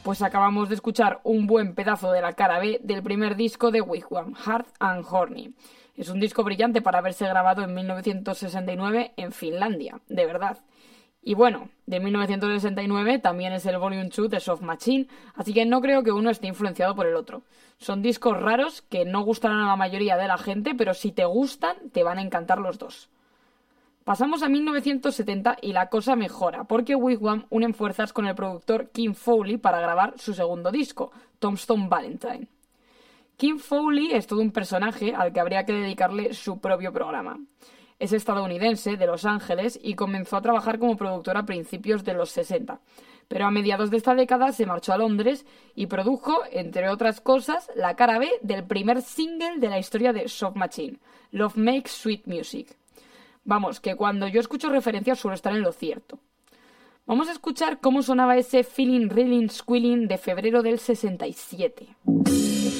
Pues acabamos de escuchar un buen pedazo de la cara B del primer disco de Wigwam, Hard and Horny. Es un disco brillante para haberse grabado en 1969 en Finlandia, de verdad. Y bueno, de 1969 también es el Volume 2 de Soft Machine, así que no creo que uno esté influenciado por el otro. Son discos raros que no gustarán a la mayoría de la gente, pero si te gustan, te van a encantar los dos. Pasamos a 1970 y la cosa mejora, porque Wigwam unen fuerzas con el productor Kim Fowley para grabar su segundo disco, Tombstone Valentine. Kim Fowley es todo un personaje al que habría que dedicarle su propio programa. Es estadounidense, de Los Ángeles, y comenzó a trabajar como productor a principios de los 60. Pero a mediados de esta década se marchó a Londres y produjo, entre otras cosas, la cara B del primer single de la historia de Soft Machine, Love Makes Sweet Music. Vamos, que cuando yo escucho referencias suelo estar en lo cierto. Vamos a escuchar cómo sonaba ese Feeling Reeling Squealing de febrero del 67.